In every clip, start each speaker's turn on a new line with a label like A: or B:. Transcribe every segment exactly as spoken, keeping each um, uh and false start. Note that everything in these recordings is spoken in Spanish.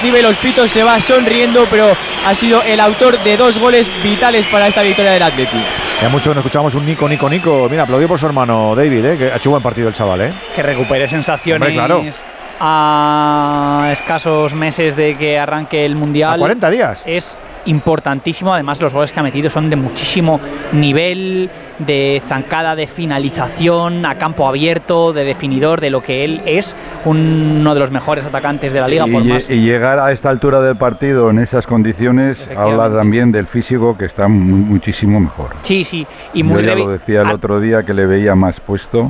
A: recibe los pitos, se va sonriendo, pero ha sido el autor de dos goles vitales para esta victoria del Athletic.
B: Ya mucho que nos escuchamos un Nico, Nico, Nico. Mira, aplaudió por su hermano David, ¿eh? Que ha hecho buen partido el chaval, ¿eh?
C: Que recupere sensaciones.
B: Hombre, claro.
C: A escasos meses de que arranque el Mundial.
B: A cuarenta días.
C: Es importantísimo. Además, los goles que ha metido son de muchísimo nivel, de zancada, de finalización a campo abierto, de definidor, de lo que él es, uno de los mejores atacantes de la liga.
D: Y,
C: por más.
D: y llegar a esta altura del partido en esas condiciones habla también del físico, que está muy, muchísimo mejor.
C: Sí, sí. Y muy
D: Yo ya lo decía el otro día, que le veía más puesto.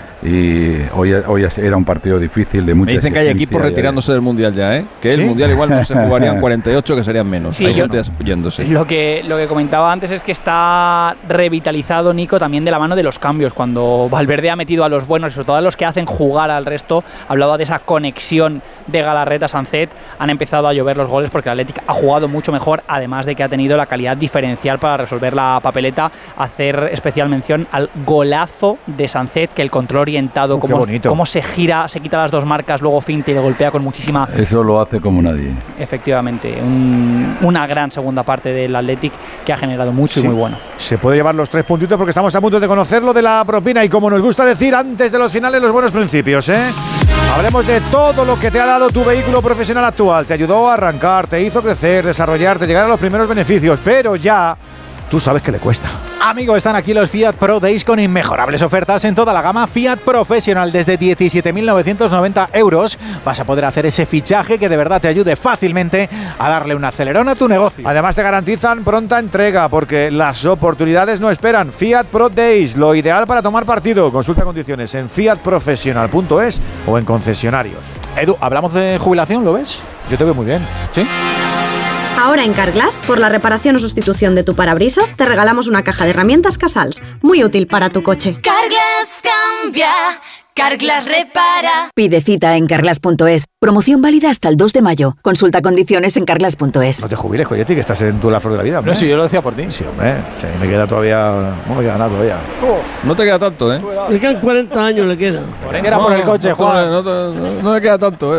D: Y hoy, hoy era un partido difícil, de mucha.
E: Me dicen que hay equipos retirándose del Mundial ya, ¿eh? Que ¿sí? El Mundial igual no se jugarían cuarenta y ocho, que serían menos.
C: Sí,
E: hay
C: yo,
E: gente yéndose.
C: Lo que, lo que comentaba antes es que está revitalizado Nico también de la mano de los cambios. Cuando Valverde ha metido a los buenos y sobre todo a los que hacen jugar al resto, hablaba de esa conexión de Galarreta-Sancet, han empezado a llover los goles porque el Athletic ha jugado mucho mejor, además de que ha tenido la calidad diferencial para resolver la papeleta. Hacer especial mención al golazo de Sancet, que el control orientado, uh, como cómo se gira, se quita las dos marcas, luego finta y le golpea con muchísima...
D: Eso lo hace como nadie.
C: Efectivamente, un, una gran segunda parte del Athletic que ha generado mucho, sí, y muy bueno.
B: Se puede llevar los tres puntitos porque estamos a punto de conocerlo de la propina y, como nos gusta decir antes de los finales, los buenos principios, ¿eh? Hablemos de todo lo que te ha dado tu vehículo profesional actual. Te ayudó a arrancar, te hizo crecer, desarrollarte, llegar a los primeros beneficios, pero ya... tú sabes que le cuesta.
F: Amigo, están aquí los Fiat Pro Days con inmejorables ofertas en toda la gama Fiat Professional. Desde diecisiete mil novecientos noventa euros vas a poder hacer ese fichaje que de verdad te ayude fácilmente a darle un acelerón a tu negocio.
B: Además te garantizan pronta entrega porque las oportunidades no esperan. Fiat Pro Days, lo ideal para tomar partido. Consulta condiciones en fiat professional punto es o en concesionarios.
F: Edu, ¿hablamos de jubilación? ¿Lo ves?
B: Yo te veo muy bien.
F: ¿Sí?
G: Ahora en Carglass, por la reparación o sustitución de tu parabrisas, te regalamos una caja de herramientas Casals, muy útil para tu coche.
H: Carglass cambia, Carglass repara.
I: Pide cita en carglass punto es. Promoción válida hasta el dos de mayo. Consulta condiciones en carglass punto es.
B: No te jubiles, Coyetti, que estás en tu la flor de la vida, hombre.
F: No, si yo lo decía por ti.
B: Sí, hombre. Sí, me queda todavía... No me queda nada todavía.
E: No te queda tanto, ¿eh?
J: Le quedan cuarenta años, le queda.
F: Era no, por el coche,
E: no,
F: Juan.
E: No, no, no, no me queda tanto,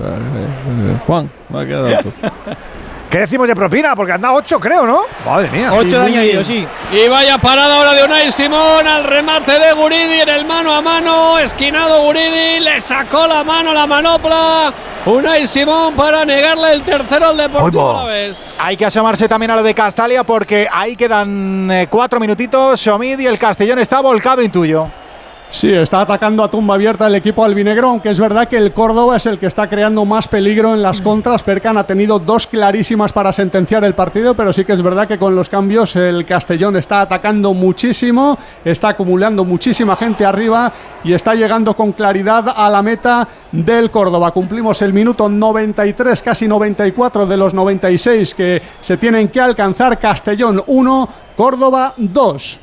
E: ¿eh? Juan, no me queda tanto.
B: ¿Qué decimos de propina? Porque anda ocho, creo, ¿no? Madre mía.
A: ocho de añadido, sí.
K: Y vaya parada ahora de Unai Simón al remate de Guridi en el mano a mano. Esquinado Guridi, le sacó la mano, la manopla. Unai Simón para negarle el tercero al Deportivo Alavés.
F: Hay que asomarse también a lo de Castalia porque ahí quedan eh, cuatro minutitos. Omid, y el Castellón está volcado, intuyo.
L: Sí, está atacando a tumba abierta el equipo albinegro, aunque es verdad que el Córdoba es el que está creando más peligro en las contras. Perkan ha tenido dos clarísimas para sentenciar el partido, pero sí que es verdad que con los cambios el Castellón está atacando muchísimo, está acumulando muchísima gente arriba y está llegando con claridad a la meta del Córdoba. Cumplimos el minuto noventa y tres, casi noventa y cuatro de los noventa y seis que se tienen que alcanzar. Castellón uno, Córdoba dos.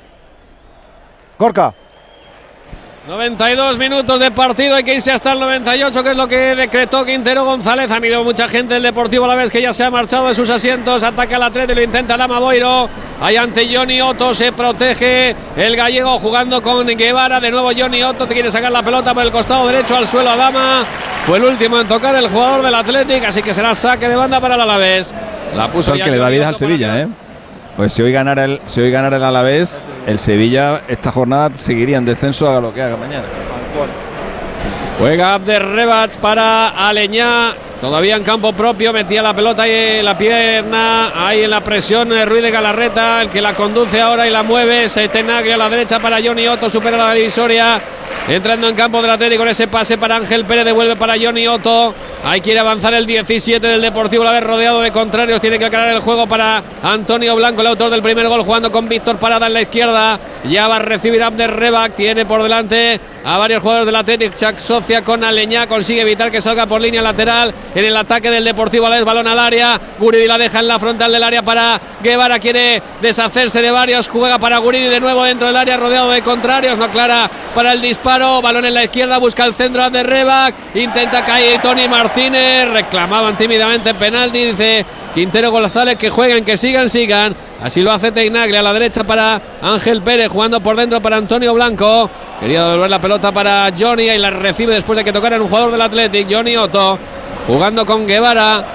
B: Gorka.
K: noventa y dos minutos de partido, hay que irse hasta el noventa y ocho, que es lo que decretó Quintero González. Han ido mucha gente del Deportivo Alavés, que ya se ha marchado de sus asientos. Ataca el Atleti, lo intenta Dama Boiro. Ahí ante Johnny Otto, se protege el gallego jugando con Guevara. De nuevo Johnny Otto, te quiere sacar la pelota por el costado derecho al suelo a Dama. Fue el último en tocar el jugador del Athletic, así que será saque de banda para el Alavés. La puso
E: el que le da vida al Sevilla, ¿eh? Pues si hoy ganara el, si hoy ganara el Alavés, el Sevilla esta jornada seguiría en descenso, haga lo que haga mañana.
K: Juega Abderrebach para Aleñá, todavía en campo propio, metía la pelota ahí en la pierna, ahí en la presión Ruiz de Galarreta, el que la conduce ahora y la mueve, se Tenagri a la derecha para Johnny Otto, supera la divisoria, entrando en campo del Atlético con ese pase para Ángel Pérez, devuelve para Johnny Otto. Ahí quiere avanzar el diecisiete del Deportivo Alavés, rodeado de contrarios, tiene que aclarar el juego para Antonio Blanco, el autor del primer gol, jugando con Víctor Parada en la izquierda. Ya va a recibir Abderrebach, tiene por delante a varios jugadores del Athletic, se asocia con Aleñá, consigue evitar que salga por línea lateral en el ataque del Deportivo Alavés, balón al área, Guridi la deja en la frontal del área para Guevara, quiere deshacerse de varios, juega para Guridi de nuevo dentro del área, rodeado de contrarios, no aclara para el disparo, balón en la izquierda, busca el centro Abderrebach, intenta caer Tony Martínez, reclamaban tímidamente penalti, dice Quintero González que jueguen, que sigan, sigan. Así lo hace Tenagli a la derecha para Ángel Pérez, jugando por dentro para Antonio Blanco. Quería devolver la pelota para Johnny y la recibe después de que tocara en un jugador del Athletic, Johnny Otto. Jugando con Guevara,